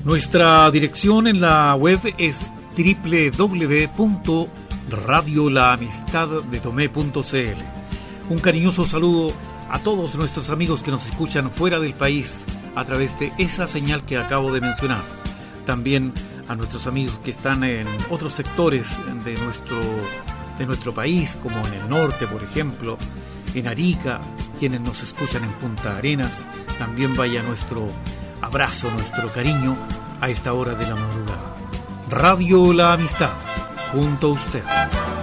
Nuestra dirección en la web es www.radiolaamistaddetomé.cl. Un cariñoso saludo a todos nuestros amigos que nos escuchan fuera del país a través de esa señal que acabo de mencionar. También a nuestros amigos que están en otros sectores de nuestro país, como en el norte, por ejemplo, en Arica, quienes nos escuchan en Punta Arenas. También vaya nuestro abrazo, nuestro cariño a esta hora de la madrugada. Radio La Amistad, junto a usted.